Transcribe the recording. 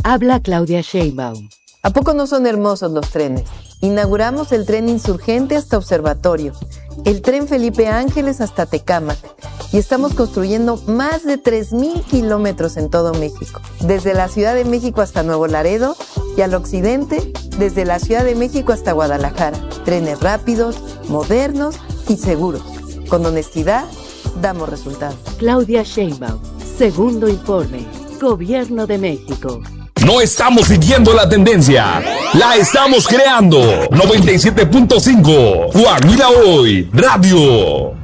Habla Claudia Sheinbaum. ¿A poco no son hermosos los trenes? Inauguramos el tren Insurgente hasta Observatorio, el tren Felipe Ángeles hasta Tecámac, y estamos construyendo más de 3,000 kilómetros en todo México, desde la Ciudad de México hasta Nuevo Laredo y al occidente, desde la Ciudad de México hasta Guadalajara. Trenes rápidos, modernos y seguros. Con honestidad, damos resultados. Claudia Sheinbaum, segundo informe, Gobierno de México. No estamos siguiendo la tendencia, la estamos creando. 97.5, Coahuila Hoy, Radio.